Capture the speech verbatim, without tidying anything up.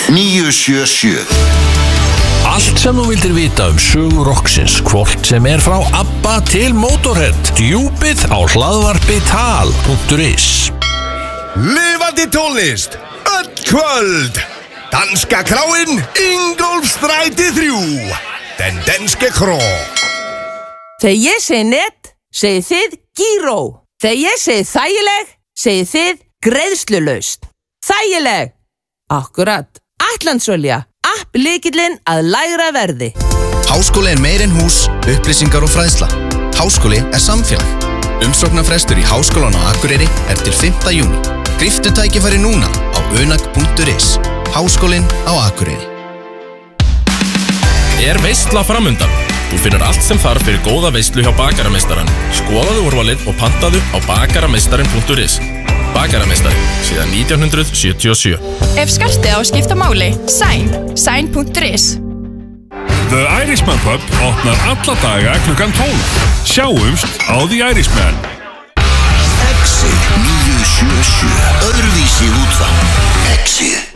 níu sjö sjö. Allt sem þú vildir vita um sögu rocksins, hvort sem er frá ABBA til Motorhead, djúpið á hlaðvarpi tal punktur is. Lifandi tónlist, öll kvöld. Danska kráin, Ingólfsstræti þrjú. Den danske krå. Þegar ég segi net, segið þið gíró. Þegar ég segi þægileg, segið þið greiðslulaust. Þægileg. Akkurat. Ætlandsolja. App lykillinn að lægra verði. Háskóli er meir en hús, upplýsingar og fræðsla. Háskóli er samfélag. Umsóknarfrestur í Háskólan á Akureyri er til fimmta júní. Gríptu tækifæri núna á unag punktur is. Háskólinn á Akureyri. Er veisla framundan? Þú finnur allt sem þarf fyrir góða veislu hjá Bakarameistarann. Skoðaðu úrvalið og pantaðu á bakarameistarin punktur is. Bakarameistari, síðan nítján hundruð sjötíu og sjö. Ef skartið á að skipta máli, sæn, sæn punktur is. The Irishman Pub opnar alla daga klukkan tólf. Sjáumst á The Irishman. Exit níu sjö sjö. Öðruvísi útvarp. Exit.